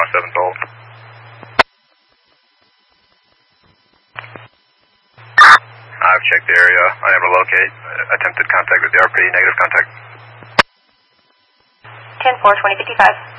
7 Bolt. I've checked the area, unable to locate. Attempted contact with the RP, negative contact. 10-4, 2055.